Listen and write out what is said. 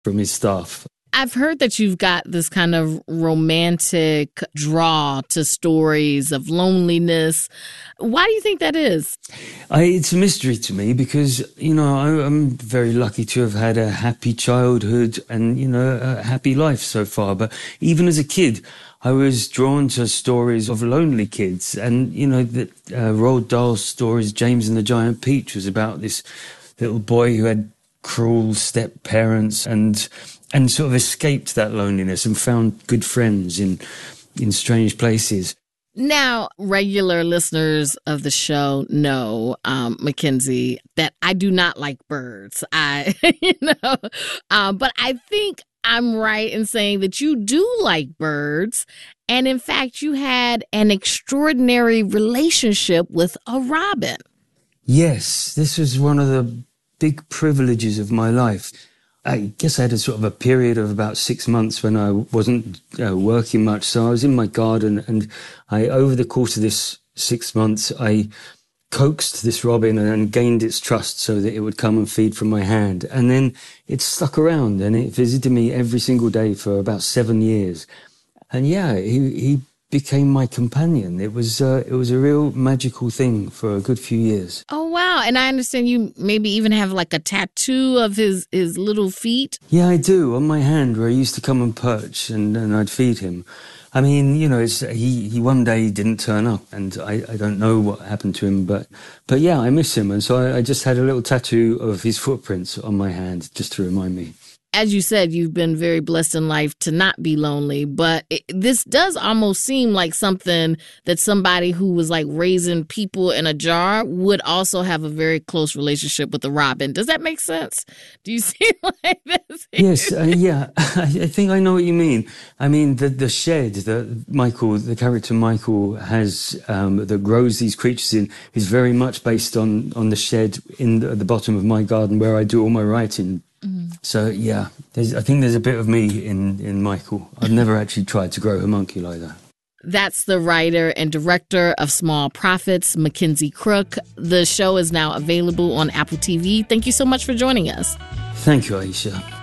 from his staff. I've heard that you've got this kind of romantic draw to stories of loneliness. Why do you think that is? It's a mystery to me because, I'm very lucky to have had a happy childhood and, a happy life so far. But even as a kid, I was drawn to stories of lonely kids. And, Roald Dahl's stories, James and the Giant Peach, was about this little boy who had cruel step-parents and sort of escaped that loneliness and found good friends in strange places. Now, regular listeners of the show know, Mackenzie, that I do not like birds. But I think I'm right in saying that you do like birds. And in fact, you had an extraordinary relationship with a robin. Yes, this was one of the big privileges of my life. I guess I had a sort of a period of about 6 months when I wasn't working much. So I was in my garden and over the course of this 6 months, I coaxed this robin and gained its trust so that it would come and feed from my hand. And then it stuck around and it visited me every single day for about 7 years. And yeah, he became my companion. It was a real magical thing for a good few years. Oh, wow. And I understand you maybe even have like a tattoo of his little feet. Yeah, I do, on my hand where he used to come and perch and I'd feed him. I mean, he one day didn't turn up and I don't know what happened to him, but yeah, I miss him. And so I just had a little tattoo of his footprints on my hand just to remind me. As you said, you've been very blessed in life to not be lonely, but this does almost seem like something that somebody who was like raising people in a jar would also have a very close relationship with a robin. Does that make sense? Do you see like this? Yes, yeah, I think I know what you mean. I mean, the shed that Michael, the character Michael has that grows these creatures in is very much based on the shed at the bottom of my garden where I do all my writing. Mm-hmm. So, yeah, I think there's a bit of me in Michael. I've never actually tried to grow a monkey like that. That's the writer and director of Small Profits, Mackenzie Crook. The show is now available on Apple TV. Thank you so much for joining us. Thank you, Aisha.